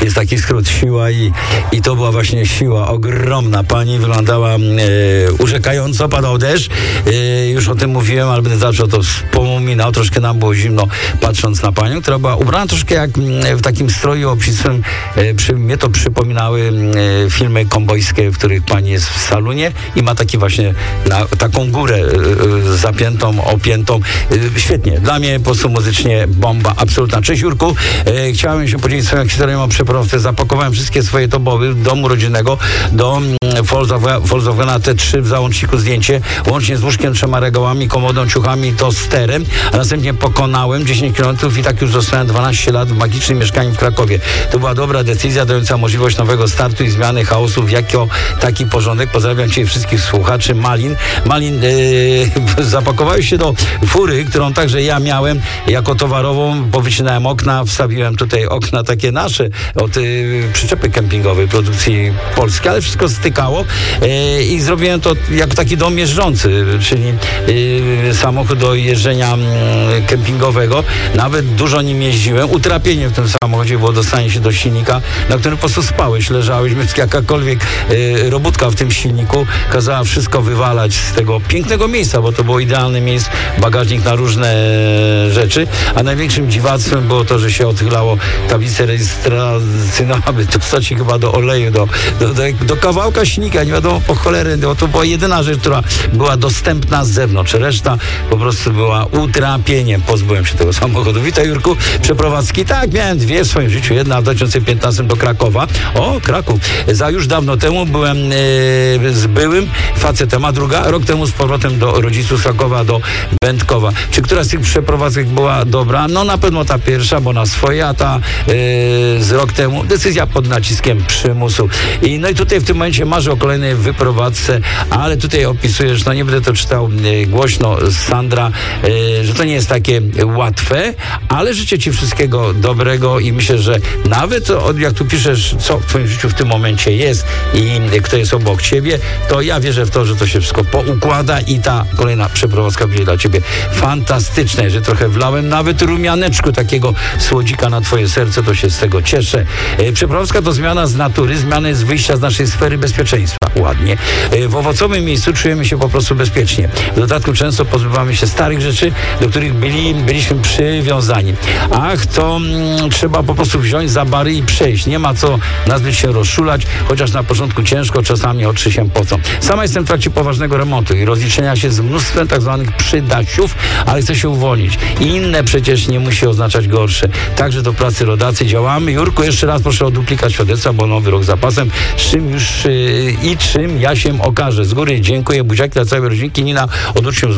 jest taki skrót, siła i to była właśnie siła ogromna. Pani wyglądała urzekająco, padał deszcz. Już o tym mówiłem, ale będę zawsze to wspominał. Troszkę nam było zimno, patrząc na panią, która była ubrana troszkę jak w takim stroju obcisłym. Mnie to przypominały filmy kombojskie, w których pani jest w salonie i ma taki właśnie taką górę zapiętą, opiętą. Świetnie. Dla mnie po prostu muzycznie bomba absolutna. Cześć Jurku. Chciałem się podzielić swoją historią o przeprowadzce. Zapakowałem wszystkie swoje toboły domu rodzinnego do Volkswagena T3 w załączniku zdjęcie, łącznie z łóżkiem, 3 regałami, komodą, ciuchami, tosterem, a następnie pokonałem 10 km i tak już zostałem 12 lat w magicznym mieszkaniu w Krakowie. To była dobra decyzja, dająca możliwość nowego startu i zmiany chaosu w taki porządek. Pozdrawiam Cię wszystkich słuchaczy. Malin, zapakowałeś się do fury, którą także ja miałem jako towarową, powycinałem okna, wstawiłem tutaj okna takie nasze od przyczepy kempingowej produkcji polskiej, ale wszystko stykało i zrobiłem to jako taki dom jeżdżący, czyli samochód do jeżdżenia kempingowego. Nawet dużo nim jeździłem. Utrapieniem w tym samochodzie było dostanie się do silnika, na którym po prostu spałeś, leżałeś, więc jakakolwiek robótka w tym silniku kazała wszystko wywalać z tego pięknego miejsca, bo to było idealne miejsce, bagażnik na różne rzeczy, a największym dziwactwem było to, że się odchylało tablicę rejestracyjną, aby dostać się chyba do oleju, do kawałka silnika, nie wiadomo po cholerę, bo to była jedyna rzecz, która była dostępna z zewnątrz. Reszta po prostu była utrapieniem. Pozbyłem się tego samochodu. Witaj Jurku, przeprowadzki. Tak, miałem 2 w swoim życiu. Jedna w 2015 do Krakowa. O, Kraków. Za już dawno temu byłem z byłym facetem, a druga rok temu z powrotem do rodziców z Krakowa, do Będkowa. Czy któraś z tych przeprowadzek była dobra? No na pewno ta pierwsza, bo na swoje, a ta z rok temu decyzja pod naciskiem przymusu. No i tutaj w tym momencie marzę o kolejnej wyprowadzce, ale tutaj opisujesz, no nie będę to czytał głośno, Sandra, że to nie jest takie łatwe, ale życzę Ci wszystkiego dobrego i myślę, że nawet jak tu piszesz, co w Twoim życiu w tym momencie jest i kto jest obok Ciebie, to ja wierzę w to, że to się wszystko poukłada i ta kolejna przeprowadzka będzie dla Ciebie fantastyczna. Jeżeli trochę wlałem nawet rumianeczku takiego słodzika na Twoje serce, to się z tego cieszę. Przeprowadzka to zmiana z natury, zmiana z wyjścia z naszej sfery bezpieczeństwa. Ładnie. W owocowym miejscu czujemy się po prostu bezpiecznie. W dodatku często pozbywamy się starych rzeczy, do których byliśmy przywiązani. To trzeba po prostu wziąć za bary i przejść. Nie ma co nazbyt się rozszulać, chociaż na początku ciężko, czasami oczy się pocą. Sama jestem w trakcie poważnego remontu i rozliczenia się z mnóstwem tak zwanych przydasiów, ale chcę się uwolnić. I inne przecież nie musi oznaczać gorsze. Także do pracy rodacy działamy. Jurku, jeszcze raz proszę o duplikat świadectwa, bo nowy rok zapasem. Czym ja się okażę. Z góry dziękuję. Buziaki dla całej rodzinki. Nina od uczniów